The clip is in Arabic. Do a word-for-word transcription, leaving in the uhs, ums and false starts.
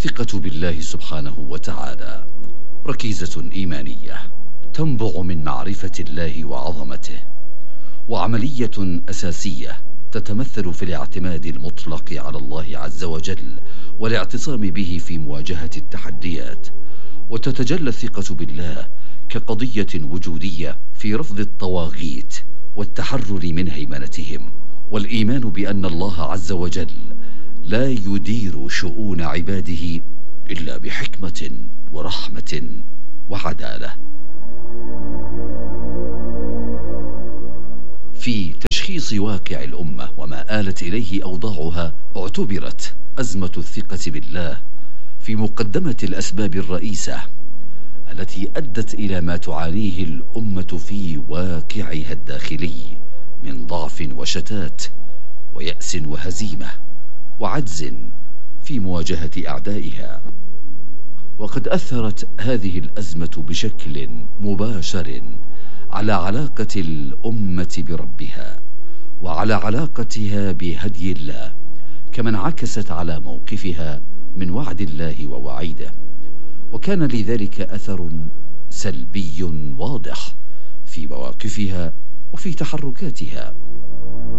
الثقة بالله سبحانه وتعالى ركيزة إيمانية تنبع من معرفة الله وعظمته، وعملية أساسية تتمثل في الاعتماد المطلق على الله عز وجل والاعتصام به في مواجهة التحديات. وتتجلى الثقة بالله كقضية وجودية في رفض الطواغيت والتحرر من هيمنتهم، والإيمان بأن الله عز وجل لا يدير شؤون عباده إلا بحكمة ورحمة وعدالة. في تشخيص واقع الأمة وما آلت إليه أوضاعها، اعتبرت أزمة الثقة بالله في مقدمة الأسباب الرئيسة التي أدت إلى ما تعانيه الأمة في واقعها الداخلي من ضعف وشتات ويأس وهزيمة وعجز في مواجهة أعدائها. وقد أثرت هذه الأزمة بشكل مباشر على علاقة الأمة بربها وعلى علاقتها بهدي الله، كما انعكست على موقفها من وعد الله ووعيده، وكان لذلك أثر سلبي واضح في مواقفها وفي تحركاتها.